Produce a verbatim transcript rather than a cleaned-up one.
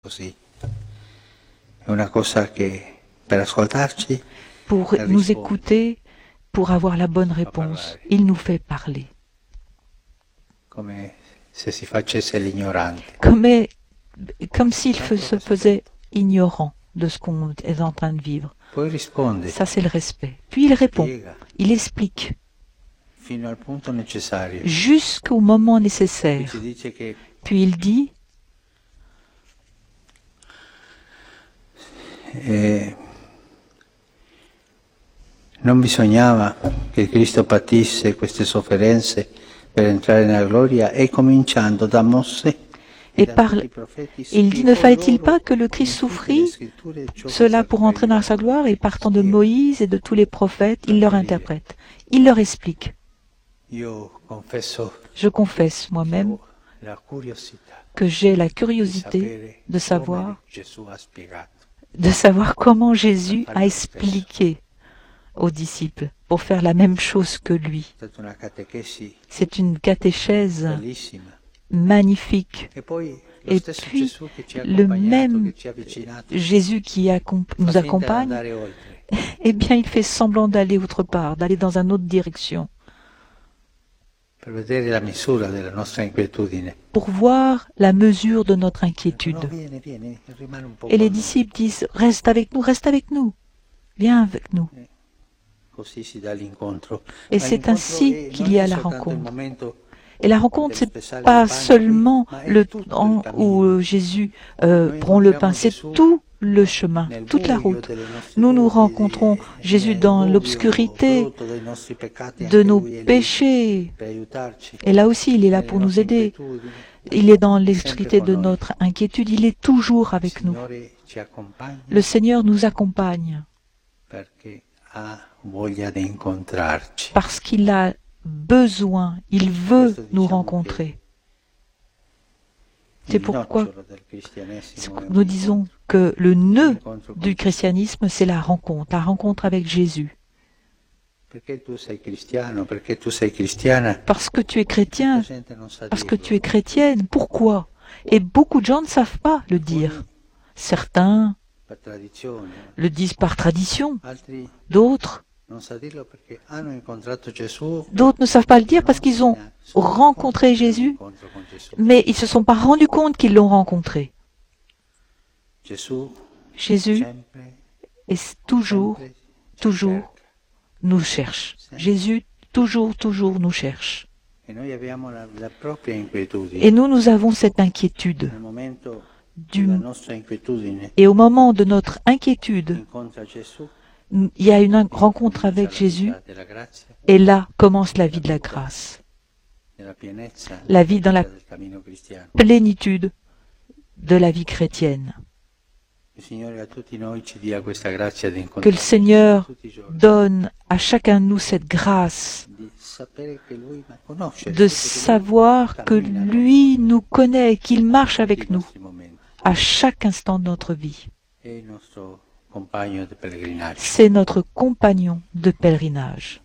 Così. È una cosa che per ascoltarci Pour e nous rispondere. écouter, pour avoir la bonne réponse. Il nous fait parler. Come se si facesse l'ignorante. Comme, comme s'il fe- se faisait ignorant de ce qu'on est en train de vivre. Poi risponde Ça, c'est le respect. Puis il répond, spiega il explique fino al punto necessario. jusqu'au moment Qui nécessaire. ci dice che Puis il dit, eh, non bisognava che Cristo patisse queste sofferenze per entrare nella gloria e cominciando da Mosè et parle, il dit, ne fallait-il pas que le Christ souffrit cela pour entrer dans sa gloire, et partant de Moïse et de tous les prophètes, il leur interprète. Il leur explique. Je confesse moi-même que j'ai la curiosité de savoir, de savoir comment Jésus a expliqué aux disciples pour faire la même chose que lui. C'est une catéchèse magnifique. Et puis, le même Jésus qui accom- nous accompagne, eh bien, il fait semblant d'aller autre part, d'aller dans une autre direction, pour voir la mesure de notre inquiétude. Et les disciples disent, reste avec nous, reste avec nous, viens avec nous. Et c'est ainsi qu'il y a la rencontre. Et la rencontre, c'est pas seulement le temps où Jésus euh, prend le pain, c'est tout le chemin, toute la route. Nous nous rencontrons Jésus dans l'obscurité de nos péchés. Et là aussi, il est là pour nous aider. Il est dans l'obscurité de notre inquiétude. Il est toujours avec nous. Le Seigneur nous accompagne parce qu'il a besoin, il veut nous rencontrer. C'est pourquoi nous disons que le nœud du christianisme, c'est la rencontre, la rencontre avec Jésus. Parce que tu es chrétien, parce que tu es chrétienne, pourquoi? Et beaucoup de gens ne savent pas le dire. Certains le disent par tradition, d'autres D'autres ne savent pas le dire parce qu'ils ont rencontré Jésus, mais ils ne se sont pas rendus compte qu'ils l'ont rencontré. Jésus est toujours, toujours nous cherche. Jésus toujours, toujours nous cherche. Et nous, nous avons cette inquiétude. Du... Et au moment de notre inquiétude, il y a une rencontre avec Jésus, et là commence la vie de la grâce. La vie dans la plénitude de la vie chrétienne. Que le Seigneur donne à chacun de nous cette grâce de savoir que lui nous connaît, qu'il marche avec nous à chaque instant de notre vie. C'est notre compagnon de pèlerinage.